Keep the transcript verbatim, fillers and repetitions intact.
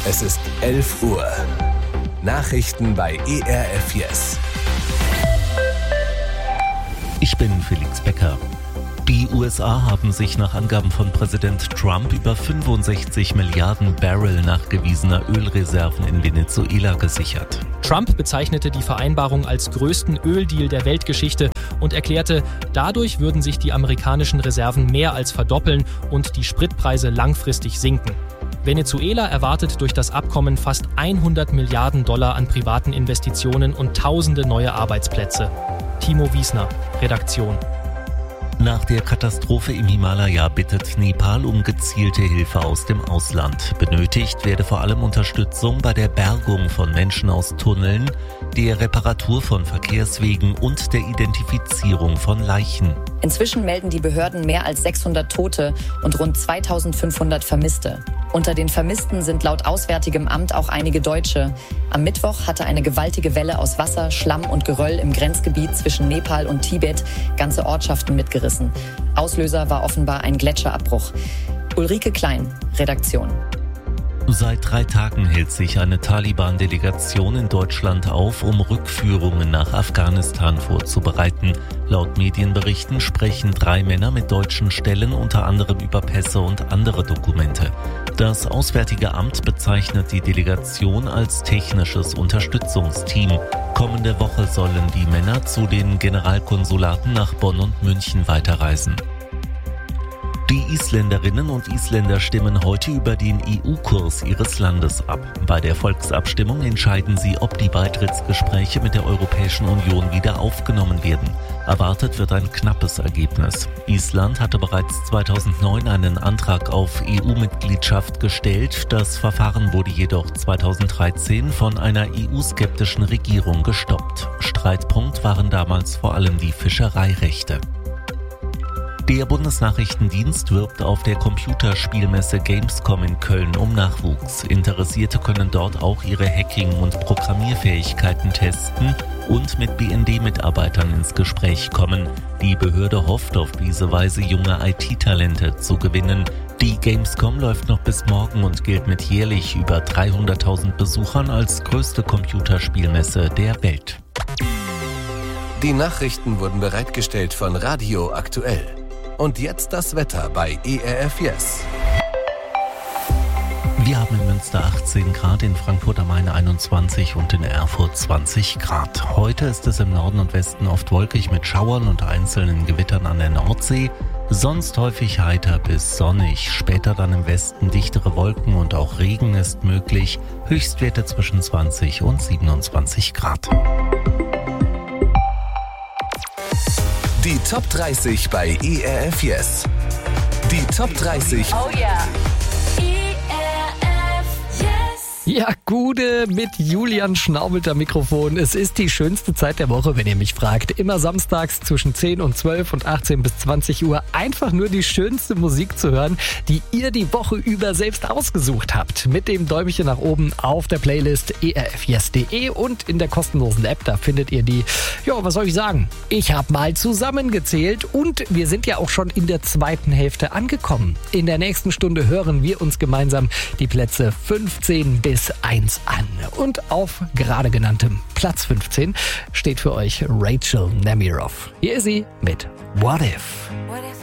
Es ist elf Uhr. Nachrichten bei E R F Yes. Ich bin Felix Becker. Die U S A haben sich nach Angaben von Präsident Trump über fünfundsechzig Milliarden Barrel nachgewiesener Ölreserven in Venezuela gesichert. Trump bezeichnete die Vereinbarung als größten Öldeal der Weltgeschichte und erklärte, dadurch würden sich die amerikanischen Reserven mehr als verdoppeln und die Spritpreise langfristig sinken. Venezuela erwartet durch das Abkommen fast hundert Milliarden Dollar an privaten Investitionen und tausende neue Arbeitsplätze. Timo Wiesner, Redaktion. Nach der Katastrophe im Himalaya bittet Nepal um gezielte Hilfe aus dem Ausland. Benötigt werde vor allem Unterstützung bei der Bergung von Menschen aus Tunneln, der Reparatur von Verkehrswegen und der Identifizierung von Leichen. Inzwischen melden die Behörden mehr als sechshundert Tote und rund zweitausendfünfhundert Vermisste. Unter den Vermissten sind laut Auswärtigem Amt auch einige Deutsche. Am Mittwoch hatte eine gewaltige Welle aus Wasser, Schlamm und Geröll im Grenzgebiet zwischen Nepal und Tibet ganze Ortschaften mitgerissen. Auslöser war offenbar ein Gletscherabbruch. Ulrike Klein, Redaktion. Seit drei Tagen hält sich eine Taliban-Delegation in Deutschland auf, um Rückführungen nach Afghanistan vorzubereiten. Laut Medienberichten sprechen drei Männer mit deutschen Stellen unter anderem über Pässe und andere Dokumente. Das Auswärtige Amt bezeichnet die Delegation als technisches Unterstützungsteam. Kommende Woche sollen die Männer zu den Generalkonsulaten nach Bonn und München weiterreisen. Die Isländerinnen und Isländer stimmen heute über den E U-Kurs ihres Landes ab. Bei der Volksabstimmung entscheiden sie, ob die Beitrittsgespräche mit der Europäischen Union wieder aufgenommen werden. Erwartet wird ein knappes Ergebnis. Island hatte bereits zweitausendneun einen Antrag auf E U-Mitgliedschaft gestellt. Das Verfahren wurde jedoch zweitausenddreizehn von einer E U-skeptischen Regierung gestoppt. Streitpunkt waren damals vor allem die Fischereirechte. Der Bundesnachrichtendienst wirbt auf der Computerspielmesse Gamescom in Köln um Nachwuchs. Interessierte können dort auch ihre Hacking- und Programmierfähigkeiten testen und mit B N D-Mitarbeitern ins Gespräch kommen. Die Behörde hofft auf diese Weise, junge I T-Talente zu gewinnen. Die Gamescom läuft noch bis morgen und gilt mit jährlich über dreihunderttausend Besuchern als größte Computerspielmesse der Welt. Die Nachrichten wurden bereitgestellt von Radio Aktuell. Und jetzt das Wetter bei E R F Yes. Wir haben in Münster achtzehn Grad, in Frankfurt am Main einundzwanzig und in Erfurt zwanzig Grad. Heute ist es im Norden und Westen oft wolkig mit Schauern und einzelnen Gewittern an der Nordsee. Sonst häufig heiter bis sonnig. Später dann im Westen dichtere Wolken und auch Regen ist möglich. Höchstwerte zwischen zwanzig und siebenundzwanzig Grad. Die Top dreißig bei E R F Yes. Die Top dreißig. Oh yeah. E R F Yes. Ja, Gude mit Julian Schnaubelt am Mikrofon. Es ist die schönste Zeit der Woche, wenn ihr mich fragt. Immer samstags zwischen zehn und zwölf und achtzehn bis zwanzig Uhr einfach nur die schönste Musik zu hören, die ihr die Woche über selbst ausgesucht habt. Mit dem Däumchen nach oben auf der Playlist e r f yes punkt de und in der kostenlosen App, da findet ihr die. Ja, was soll ich sagen? Ich habe mal zusammengezählt und wir sind ja auch schon in der zweiten Hälfte angekommen. In der nächsten Stunde hören wir uns gemeinsam die Plätze fünfzehn bis eins an. Und auf gerade genanntem Platz fünfzehn steht für euch Rachel Namirov. Hier ist sie mit What If. What if